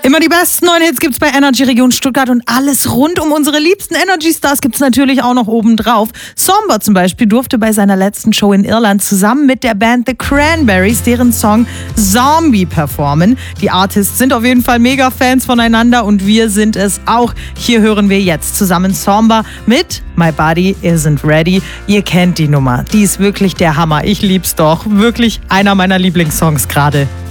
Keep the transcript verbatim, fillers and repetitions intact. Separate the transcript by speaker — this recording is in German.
Speaker 1: Immer die besten neuen Hits gibt's bei Energy Region Stuttgart und alles rund um unsere liebsten Energy Stars gibt's natürlich auch noch obendrauf. Somber zum Beispiel durfte bei seiner letzten Show in Irland zusammen mit der Band The Cranberries deren Song Zombie performen. Die Artists sind auf jeden Fall mega Fans voneinander und wir sind es auch. Hier hören wir jetzt zusammen Somber mit My Body Isn't Ready. Ihr kennt die Nummer. Die ist wirklich der Hammer. Ich lieb's doch. Wirklich einer meiner Lieblingssongs gerade.